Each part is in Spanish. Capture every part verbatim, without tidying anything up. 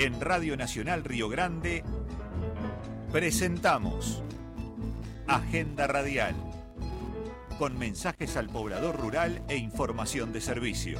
En Radio Nacional Río Grande presentamos Agenda Radial, con mensajes al poblador rural e información de servicio.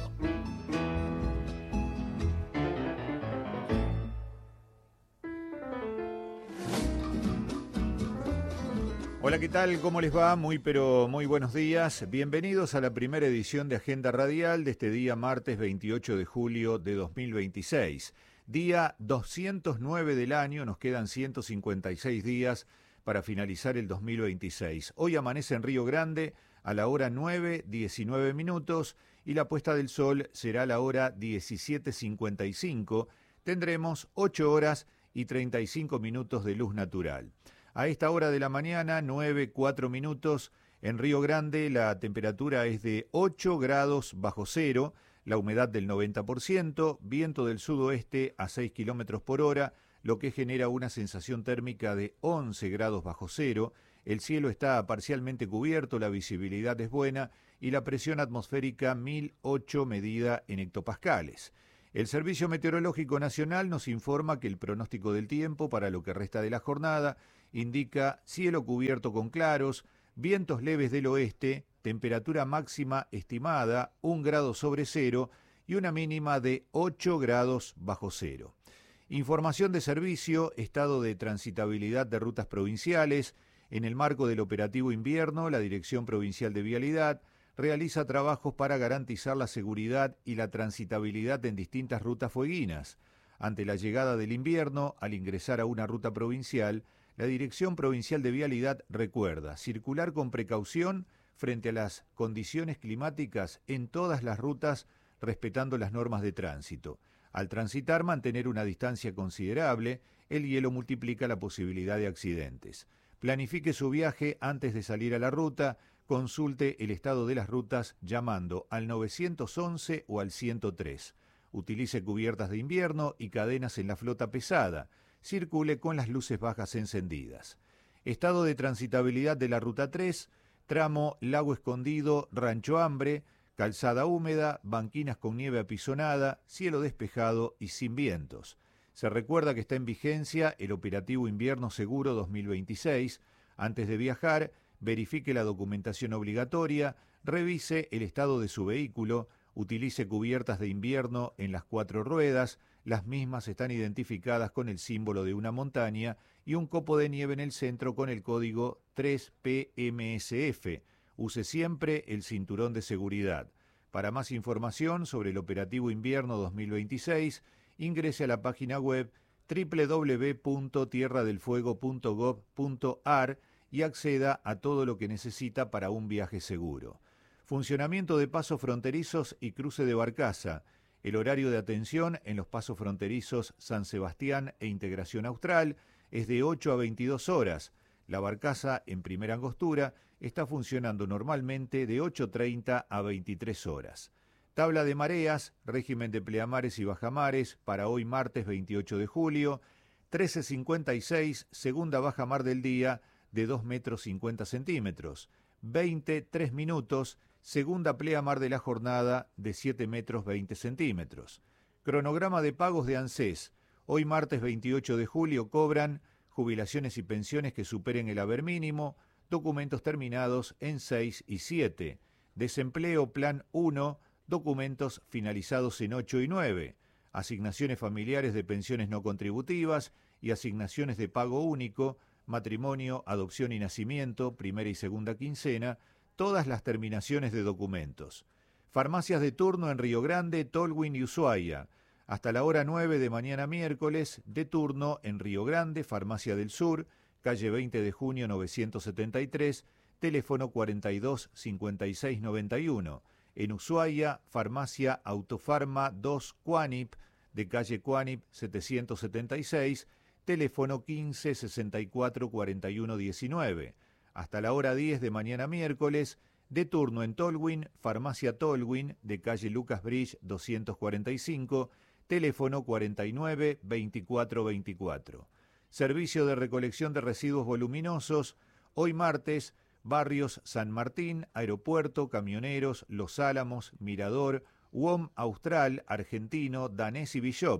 Hola, ¿qué tal? ¿Cómo les va? Muy pero muy buenos días. Bienvenidos a la primera edición de Agenda Radial de este día martes veintiocho de julio de dos mil veintiséis. Día doscientos nueve del año, nos quedan ciento cincuenta y seis días para finalizar el dos mil veintiséis. Hoy amanece en Río Grande a la hora nueve, diecinueve minutos y la puesta del sol será a la hora diecisiete cincuenta y cinco. Tendremos ocho horas y treinta y cinco minutos de luz natural. A esta hora de la mañana, nueve, cuatro minutos, en Río Grande la temperatura es de ocho grados bajo cero, la humedad del noventa por ciento, viento del sudoeste a seis kilómetros por hora, lo que genera una sensación térmica de once grados bajo cero, el cielo está parcialmente cubierto, la visibilidad es buena y la presión atmosférica mil ocho medida en hectopascales. El Servicio Meteorológico Nacional nos informa que el pronóstico del tiempo para lo que resta de la jornada indica cielo cubierto con claros, vientos leves del oeste, temperatura máxima estimada un grado sobre cero y una mínima de ocho grados bajo cero. Información de servicio, estado de transitabilidad de rutas provinciales. En el marco del operativo invierno, la Dirección Provincial de Vialidad realiza trabajos para garantizar la seguridad y la transitabilidad en distintas rutas fueguinas. Ante la llegada del invierno, al ingresar a una ruta provincial, la Dirección Provincial de Vialidad recuerda circular con precaución frente a las condiciones climáticas en todas las rutas, respetando las normas de tránsito. Al transitar, mantener una distancia considerable, el hielo multiplica la posibilidad de accidentes. Planifique su viaje antes de salir a la ruta, consulte el estado de las rutas llamando al nueve once o al ciento tres. Utilice cubiertas de invierno y cadenas en la flota pesada. Circule con las luces bajas encendidas. Estado de transitabilidad de la Ruta tres, tramo Lago Escondido, Rancho Hambre, calzada húmeda, banquinas con nieve apisonada, cielo despejado y sin vientos. Se recuerda que está en vigencia el operativo Invierno Seguro dos mil veintiséis. Antes de viajar, verifique la documentación obligatoria, revise el estado de su vehículo, utilice cubiertas de invierno en las cuatro ruedas, las mismas están identificadas con el símbolo de una montaña y un copo de nieve en el centro con el código tres P M S F. Use siempre el cinturón de seguridad. Para más información sobre el operativo invierno dos mil veintiséis, ingrese a la página web doble u doble u doble u punto tierra del fuego punto gob punto ar y acceda a todo lo que necesita para un viaje seguro. Funcionamiento de pasos fronterizos y cruce de Barcaza. El horario de atención en los pasos fronterizos San Sebastián e Integración Austral es de ocho a veintidós horas. La Barcaza, en primera angostura, está funcionando normalmente de ocho treinta a veintitrés horas. Tabla de mareas, régimen de pleamares y bajamares para hoy martes veintiocho de julio, trece cincuenta y seis, segunda bajamar del día de dos metros cincuenta centímetros, veinte, tres minutos, segunda pleamar de la jornada de siete metros veinte centímetros. Cronograma de pagos de ANSES. Hoy martes veintiocho de julio cobran jubilaciones y pensiones que superen el haber mínimo, documentos terminados en seis y siete. Desempleo plan uno, documentos finalizados en ocho y nueve. Asignaciones familiares de pensiones no contributivas y asignaciones de pago único, matrimonio, adopción y nacimiento, primera y segunda quincena, todas las terminaciones de documentos. Farmacias de turno en Río Grande, Tolwyn y Ushuaia. Hasta la hora nueve de mañana miércoles, de turno en Río Grande, Farmacia del Sur, calle veinte de junio novecientos setenta y tres, teléfono cuarenta y dos, cincuenta y seis, noventa y uno. En Ushuaia, Farmacia Autofarma dos Cuanip, de calle Cuanip setecientos setenta y seis, teléfono quince, sesenta y cuatro, cuarenta y uno, diecinueve. Hasta la hora diez de mañana miércoles, de turno en Tolwyn, Farmacia Tolwyn, de calle Lucas Bridge doscientos cuarenta y cinco, teléfono cuarenta y nueve, veinticuatro, veinticuatro. Servicio de recolección de residuos voluminosos, hoy martes, barrios San Martín, Aeropuerto, Camioneros, Los Álamos, Mirador, U O M Austral, Argentino, Danés y Bishop.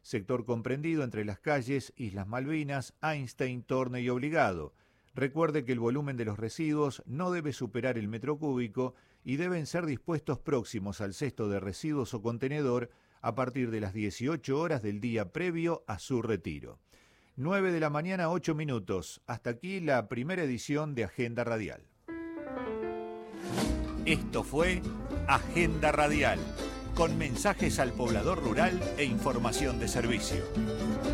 sector comprendido entre las calles Islas Malvinas, Einstein, Torne y Obligado. Recuerde que el volumen de los residuos no debe superar el metro cúbico y deben ser dispuestos próximos al cesto de residuos o contenedor a partir de las dieciocho horas del día previo a su retiro. nueve de la mañana, ocho minutos. Hasta aquí la primera edición de Agenda Radial. Esto fue Agenda Radial, con mensajes al poblador rural e información de servicio.